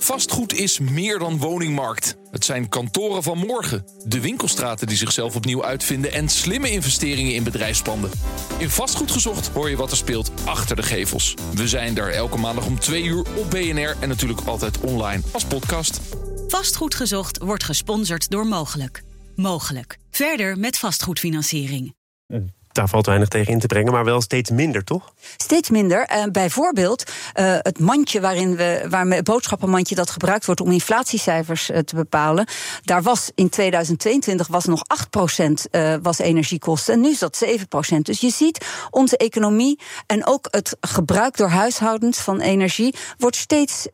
Vastgoed is meer dan woningmarkt. Het zijn kantoren van morgen, de winkelstraten die zichzelf opnieuw uitvinden en slimme investeringen in bedrijfspanden. In Vastgoed Gezocht hoor je wat er speelt achter de gevels. We zijn er elke maandag om 2 uur op BNR en natuurlijk altijd online als podcast. Vastgoed Gezocht wordt gesponsord door Mogelijk. Mogelijk. Verder met vastgoedfinanciering. Daar valt weinig tegen in te brengen, maar wel steeds minder, toch? Steeds minder. Bijvoorbeeld het mandje het boodschappenmandje dat gebruikt wordt om inflatiecijfers te bepalen. Daar was in 2022 nog 8% was energiekosten en nu is dat 7%. Dus je ziet, onze economie en ook het gebruik door huishoudens van energie wordt steeds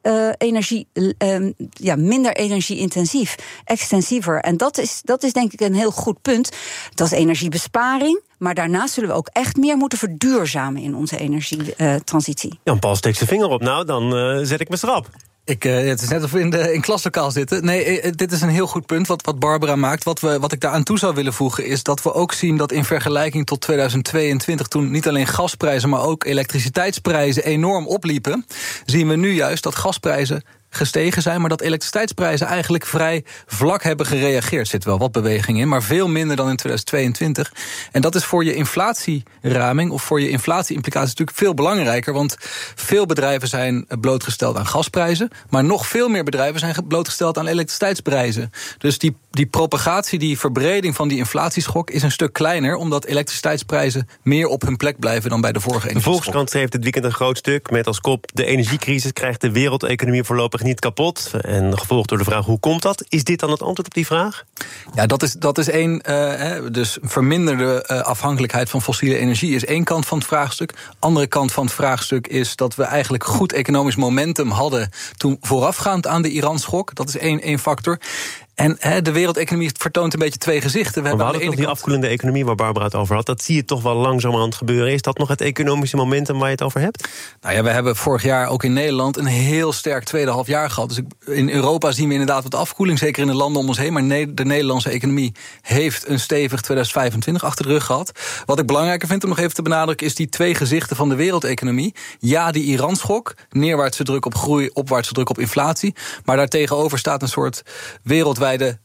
minder energie-intensief, extensiever. En dat is denk ik een heel goed punt. Dat is energiebesparing. Maar daarnaast zullen we ook echt meer moeten verduurzamen in onze energietransitie. Jan-Paul steekt zijn vinger op. Nou, dan zet ik me schrap. Het is net of we in het klaslokaal zitten. Nee, dit is een heel goed punt wat Barbara maakt. Wat ik daaraan toe zou willen voegen is dat we ook zien dat in vergelijking tot 2022... toen niet alleen gasprijzen, maar ook elektriciteitsprijzen enorm opliepen, zien we nu juist dat gasprijzen gestegen zijn, maar dat elektriciteitsprijzen eigenlijk vrij vlak hebben gereageerd. Er zit wel wat beweging in, maar veel minder dan in 2022. En dat is voor je inflatieraming of voor je inflatieimplicaties natuurlijk veel belangrijker, want veel bedrijven zijn blootgesteld aan gasprijzen, maar nog veel meer bedrijven zijn blootgesteld aan elektriciteitsprijzen. Dus die propagatie, die verbreding van die inflatieschok is een stuk kleiner, omdat elektriciteitsprijzen meer op hun plek blijven dan bij de vorige energieschok. De Volkskrant schreef dit weekend een groot stuk met als kop: de energiecrisis krijgt de wereldeconomie voorlopig niet kapot. En gevolgd door de vraag: hoe komt dat? Is dit dan het antwoord op die vraag? Ja, dat is één. Dus verminderde afhankelijkheid van fossiele energie is één kant van het vraagstuk. Andere kant van het vraagstuk is dat we eigenlijk goed economisch momentum hadden toen voorafgaand aan de Iran-schok. Dat is één factor. En de wereldeconomie vertoont een beetje twee gezichten. We hadden nog die afkoelende economie waar Barbara het over had. Dat zie je toch wel langzamerhand gebeuren. Is dat nog het economische momentum waar je het over hebt? Nou ja, we hebben vorig jaar ook in Nederland een heel sterk tweede half jaar gehad. Dus in Europa zien we inderdaad wat afkoeling, zeker in de landen om ons heen. Maar de Nederlandse economie heeft een stevig 2025 achter de rug gehad. Wat ik belangrijker vind om nog even te benadrukken is die twee gezichten van de wereldeconomie. Ja, die Iran-schok, neerwaartse druk op groei, opwaartse druk op inflatie. Maar daartegenover staat een soort wereldwijde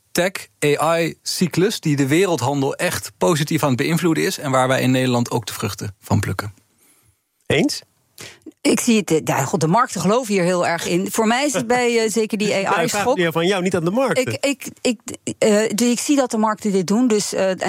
tech-AI-cyclus die de wereldhandel echt positief aan het beïnvloeden is en waar wij in Nederland ook de vruchten van plukken. Eens? Ik zie het, de markten geloven hier heel erg in. Voor mij is het bij zeker die AI-schok. Ja, van jou, niet aan de markten. Ik zie dat de markten dit doen, dus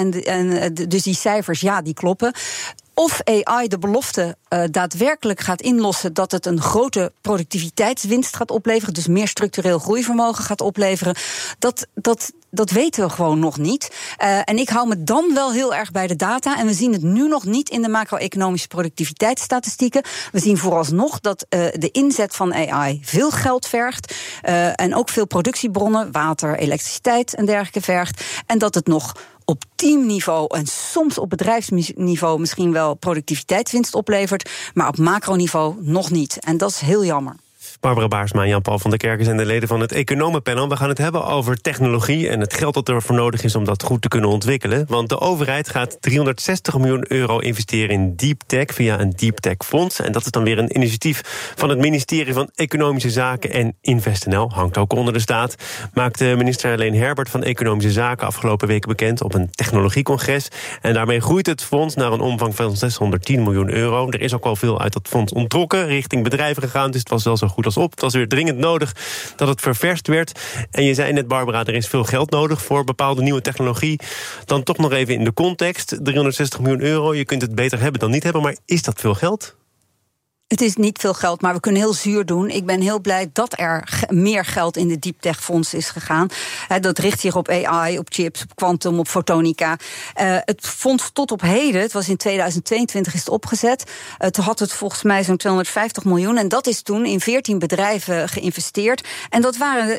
die cijfers, ja, die kloppen. Of AI de belofte daadwerkelijk gaat inlossen dat het een grote productiviteitswinst gaat opleveren, dus meer structureel groeivermogen gaat opleveren, dat weten we gewoon nog niet. En ik hou me dan wel heel erg bij de data. En we zien het nu nog niet in de macro-economische productiviteitsstatistieken. We zien vooralsnog dat de inzet van AI veel geld vergt. En ook veel productiebronnen, water, elektriciteit en dergelijke vergt. En dat het nog op teamniveau en soms op bedrijfsniveau misschien wel productiviteitswinst oplevert, maar op macroniveau nog niet. En dat is heel jammer. Barbara Baarsma en Jan-Paul van der Kerken zijn de leden van het Economenpanel. We gaan het hebben over technologie en het geld dat er voor nodig is om dat goed te kunnen ontwikkelen. Want de overheid gaat 360 miljoen euro investeren in deep tech via een deep tech fonds. En dat is dan weer een initiatief van het ministerie van Economische Zaken en InvestNL. Hangt ook onder de staat. Maakte minister Leen Herbert van Economische Zaken afgelopen weken bekend op een technologiecongres. En daarmee groeit het fonds naar een omvang van 610 miljoen euro. Er is ook al veel uit dat fonds onttrokken, richting bedrijven gegaan. Dus het was wel zo goed als op. Het was weer dringend nodig dat het ververst werd. En je zei net, Barbara, er is veel geld nodig voor bepaalde nieuwe technologie. Dan toch nog even in de context. 360 miljoen euro, je kunt het beter hebben dan niet hebben. Maar is dat veel geld? Het is niet veel geld, maar we kunnen heel zuur doen. Ik ben heel blij dat er meer geld in de Deep Tech Fonds is gegaan. Dat richt zich op AI, op chips, op kwantum, op fotonica. Het fonds tot op heden, het was in 2022 is het opgezet. Toen had het volgens mij zo'n 250 miljoen. En dat is toen in 14 bedrijven geïnvesteerd. En dat waren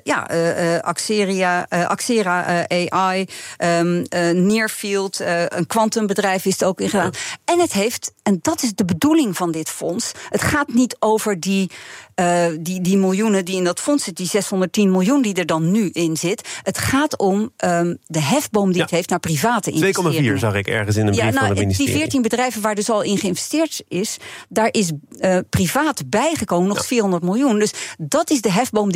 Axera AI, Nearfield, een kwantumbedrijf is het ook in gedaan. En dat is de bedoeling van dit fonds. Het gaat niet over die miljoenen die in dat fonds zitten, die 610 miljoen die er dan nu in zit. Het gaat om de hefboom die het heeft naar private investeringen. 2,4 zag ik ergens in een brief van het ministerie. Die 14 bedrijven waar dus al in geïnvesteerd is, daar is privaat bijgekomen nog 400 miljoen. Dus dat is de hefboom